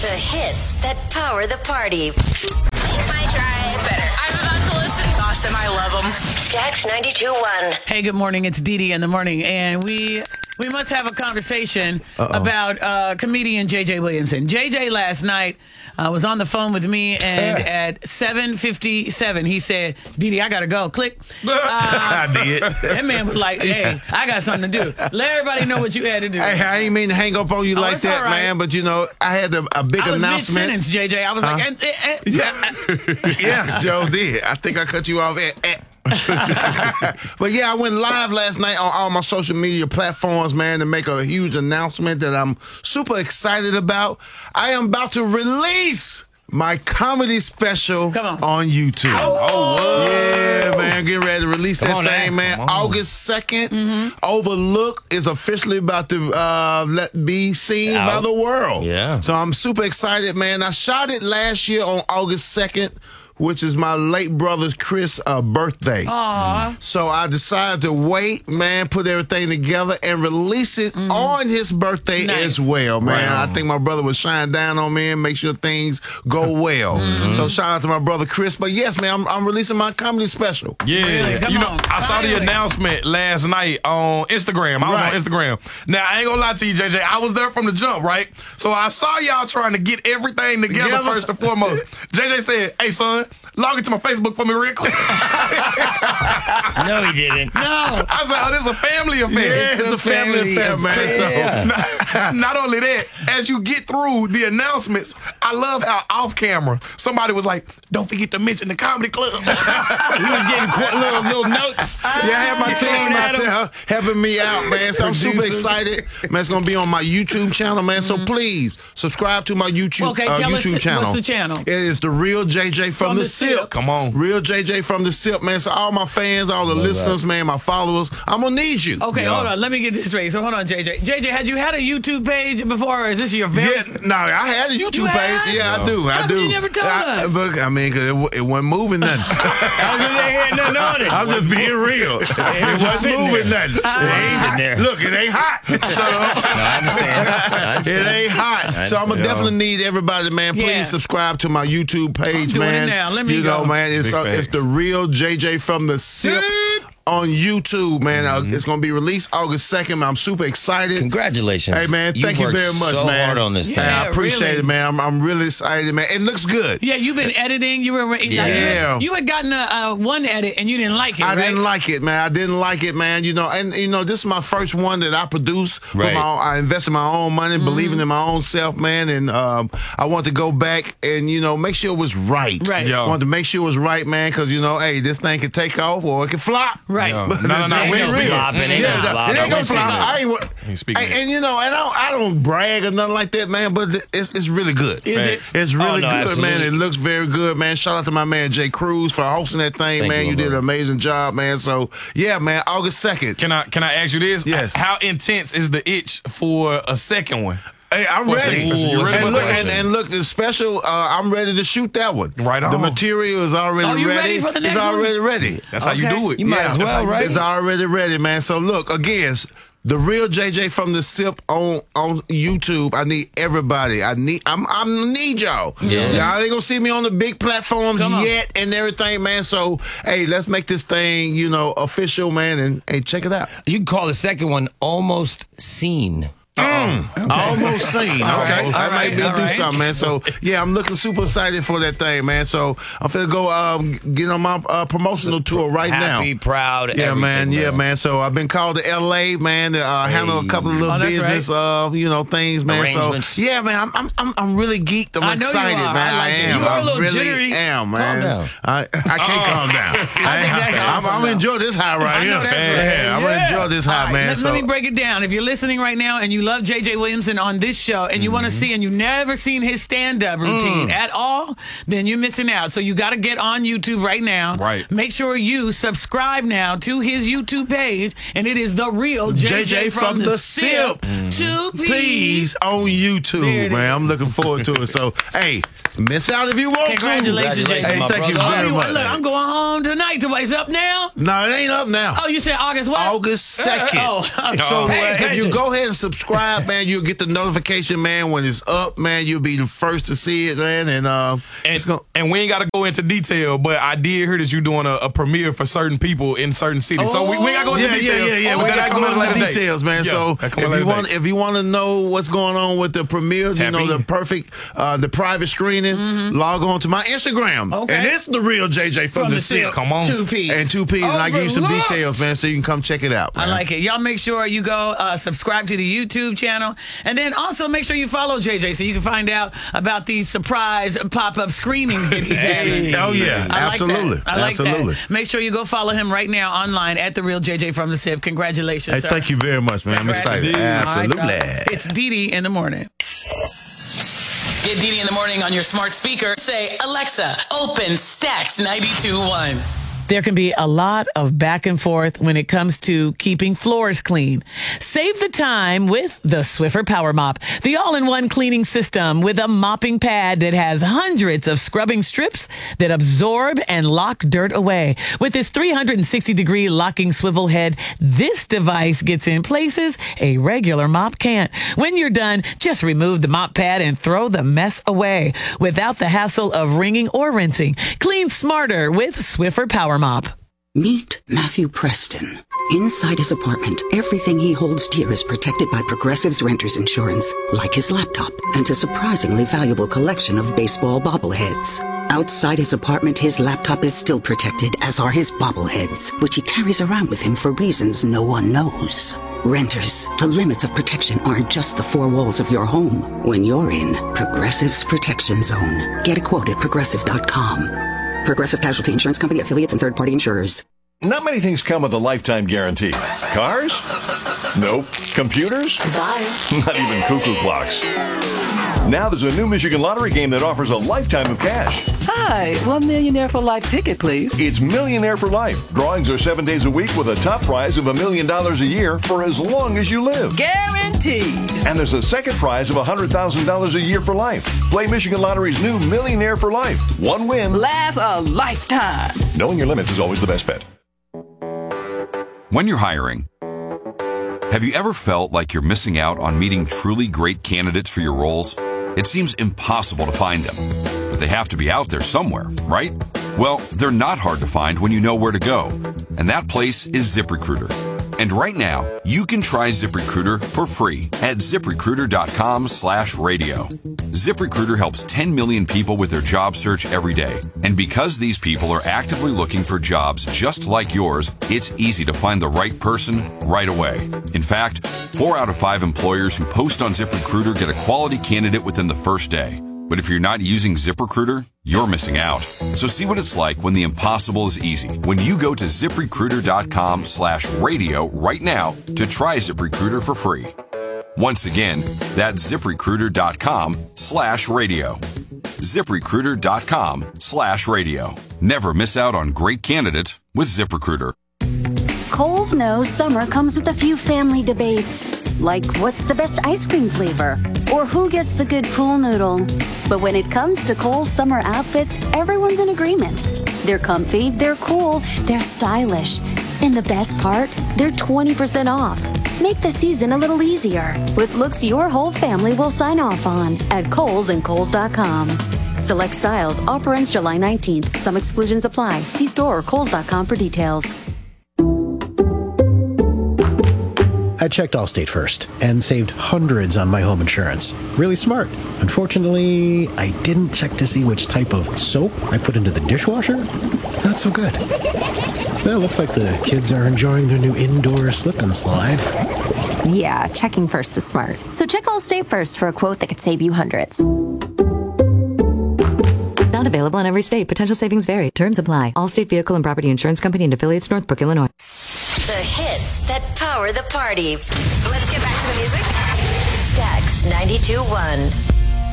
The hits that power the party. Make my drive better. I'm about to listen. Awesome. I love them. Stax 92.1. Hey, good morning. It's Dee Dee in the morning, and we must have a conversation about comedian J.J. Williamson. J.J. last night was on the phone with me, and at 7:57, he said, Dee Dee, I got to go. Click. I did. That man was like, hey, I got something to do. Let everybody know what you had to do. Hey, I ain't mean to hang up on you like it's that, all right. man, but, you know, I had a big I was announcement. mid-sentence, J.J. I was like, Yeah, Joe did. I think I cut you off But yeah, I went live last night on all my social media platforms, man, to make a huge announcement that I'm super excited about. I am about to release my comedy special on YouTube. Oh, yeah, man, getting ready to release that thing, man. August 2nd, Overlook is officially about to be seen by the world. Yeah. So I'm super excited, man. I shot it last year on August 2nd, which is my late brother's Chris' birthday. Aww. So I decided to wait, man, put everything together and release it on his birthday as well, man. I think my brother was shining down on me and make sure things go well. So shout out to my brother Chris. But yes, man, I'm releasing my comedy special. Yeah, Really? Come on. I saw the announcement last night on Instagram. I was on Instagram. Now, I ain't gonna lie to you, JJ. I was there from the jump, right? So I saw y'all trying to get everything together first and foremost. JJ said, hey, son, log into my Facebook for me real quick. No, he didn't. No. I said, oh, this is a family affair. Yeah, it's a family affair, man. Yeah. Not only that, as you get through the announcements, I love how off camera somebody was like, don't forget to mention the comedy club. He was getting little notes. Yeah, I have my team out there helping me out, man. So I'm super excited. Man, it's going to be on my YouTube channel, man. So please subscribe to my YouTube, tell us YouTube channel. What's the channel? It is The Real JJ from the Sip. Come on. Real JJ from the Sip, man. So all my fans, all the listeners, man, my followers, I'm going to need you. Okay, hold on. Let me get this straight. So hold on, JJ. JJ, had you had a YouTube page before, or is this your very... Yeah, no, I had a YouTube You page. had? Yeah, I do. How come you never told us? But, I mean, because it wasn't moving nothing. I'm just being real. It wasn't moving nothing. Look, it ain't hot. Shut up. No, I understand. It ain't hot. So I'm going to definitely need everybody, man. Please subscribe to my YouTube page, I'm doing man. it now. Let me you go. know, man, it's The Real JJ from the Sip. On YouTube, man. It's going to be released August 2nd. I'm super excited. Congratulations. Hey, man, thank you very much, so man. hard on this thing. I appreciate really. it, man. I'm really excited, man. It looks good. Yeah, you've been editing. You were you had gotten one edit and you didn't like it. I didn't like it, man. I didn't like it, man. You know, and you know, this is my first one that I produced. Right. I invested my own money, believing in my own self, man. And I want to go back and make sure it was right. Right. I want to make sure it was right, man, because hey, this thing can take off or it can flop. Right. No, Ain't no flopping, ain't no flopping. It ain't gonna flop. Speaking And I don't brag or nothing like that, man. But it's really good. Is it? It's really good, absolutely. man. It looks very good, man. Shout out to my man Jay Cruz for hosting that thing, Thank man. you, You did an brother. amazing job, man. So yeah, man. August 2nd. Can I ask you this? Yes. How intense is the itch for a second one? Hey, I'm ready. You ready for a second? And look, the special, I'm ready to shoot that one. Right on. The material is already you ready. ready for the next it's one? already ready. That's how you do it. You might as well, right? It's already ready, man. So look, again, The Real JJ from the Sip on YouTube. I need everybody. I need y'all. Yeah. Y'all ain't gonna see me on the big platforms yet and everything, man. So hey, let's make this thing, official, man, and hey, check it out. You can call the second one Almost Seen. Almost seen. Okay. I might be able to do something, man. So, yeah, I'm looking super excited for that thing, man. So, I'm finna go get on my promotional tour right now. Happy, proud, Yeah, everything, man. Yeah, man. So, I've been called to L.A., man, to handle a couple of little that's business, things, man. So, Arrangements. yeah, man, I'm really geeked. I'm excited, you are. man. I like it. am. You are a little I really jittery. am, man. down. I can't calm down. I'm gonna enjoy this high right here. know that's right. Yeah, I'm gonna enjoy this high, All right, man. let me break it down. If you're listening right now and you love J.J. Williamson on this show and you want to see and you've never seen his stand-up routine at all, then you're missing out. So you got to get on YouTube right now. Right. Make sure you subscribe now to his YouTube page, and it is The Real JJ from the Sip. Please on YouTube, man. I'm looking forward to it. So, hey, miss out if you want Congratulations, to. Jason. Hey, my thank you brother. very much. Look, I'm going home tonight. It's up now? No, it ain't up now. Oh, you said August what? August 2nd. Oh, So pay if you attention. go ahead and subscribe subscribe, man, you'll get the notification, man, when it's up, man. You'll be the first to see it, man. And we ain't got to go into detail, but I did hear that you're doing a premiere for certain people in certain cities. So we got to go into details. Yeah. We got to go into details, man. Yeah, so if you want to know what's going on with the premiere, the private screening, log on to my Instagram. Okay. And it's the real JJ from the SIP. Come on. 2P. And 2P. And I give you some details, man, so you can come check it out, man. I like it. Y'all make sure you go subscribe to the YouTube channel. And then also make sure you follow JJ so you can find out about these surprise pop-up screenings that he's having. Oh, yeah. Absolutely. I like that. Make sure you go follow him right now online at The Real JJ from the SIP. Congratulations, sir. Thank you very much, man. I'm excited. Absolutely. Right, it's Didi in the morning. Get Didi in the morning on your smart speaker. Say, Alexa, open Stacks 92.1. There can be a lot of back and forth when it comes to keeping floors clean. Save the time with the Swiffer Power Mop, the all-in-one cleaning system with a mopping pad that has hundreds of scrubbing strips that absorb and lock dirt away. With its 360-degree locking swivel head, this device gets in places a regular mop can't. When you're done, just remove the mop pad and throw the mess away without the hassle of wringing or rinsing. Clean smarter with Swiffer Power Mop. Meet Matthew Preston. Inside his apartment, everything he holds dear is protected by Progressive's Renter's Insurance, like his laptop and a surprisingly valuable collection of baseball bobbleheads. Outside his apartment, his laptop is still protected, as are his bobbleheads, which he carries around with him for reasons no one knows. Renters, the limits of protection aren't just the four walls of your home. When you're in Progressive's Protection Zone, get a quote at Progressive.com. Progressive Casualty Insurance Company, affiliates, and third-party insurers. Not many things come with a lifetime guarantee. Cars? Nope. Computers? Bye. Not even cuckoo clocks. Now there's a new Michigan Lottery game that offers a lifetime of cash. Hi, $1 Millionaire for Life ticket, please. It's Millionaire for Life. Drawings are 7 days a week with a top prize of $1 million a year for as long as you live. Guaranteed. And there's a second prize of $100,000 a year for life. Play Michigan Lottery's new Millionaire for Life. One win lasts a lifetime. Knowing your limits is always the best bet. When you're hiring, have you ever felt like you're missing out on meeting truly great candidates for your roles? It seems impossible to find them, but they have to be out there somewhere, right? Well, they're not hard to find when you know where to go, and that place is ZipRecruiter. And right now, you can try ZipRecruiter for free at ZipRecruiter.com/radio. ZipRecruiter helps 10 million people with their job search every day. And because these people are actively looking for jobs just like yours, it's easy to find the right person right away. In fact, 4 out of 5 employers who post on ZipRecruiter get a quality candidate within the first day. But if you're not using ZipRecruiter, you're missing out. So see what it's like when the impossible is easy. When you go to ZipRecruiter.com/radio right now to try ZipRecruiter for free. Once again, that's ZipRecruiter.com/radio. ZipRecruiter.com/radio. Never miss out on great candidates with ZipRecruiter. Kohl's knows summer comes with a few family debates, like what's the best ice cream flavor, or who gets the good pool noodle. But when it comes to Kohl's summer outfits, everyone's in agreement. They're comfy, they're cool, they're stylish. And the best part, they're 20% off. Make the season a little easier with looks your whole family will sign off on at Kohl's and Kohls.com. Select styles, offer ends July 19th. Some exclusions apply. See store or Kohls.com for details. I checked Allstate first and saved hundreds on my home insurance. Really smart. Unfortunately, I didn't check to see which type of soap I put into the dishwasher. Not so good. Well, looks like the kids are enjoying their new indoor slip and slide. Yeah, checking first is smart. So check Allstate first for a quote that could save you hundreds. Not available in every state. Potential savings vary. Terms apply. Allstate Vehicle and Property Insurance Company and affiliates, Northbrook, Illinois. The hits that power the party. Let's get back to the music. Stacks 92.1.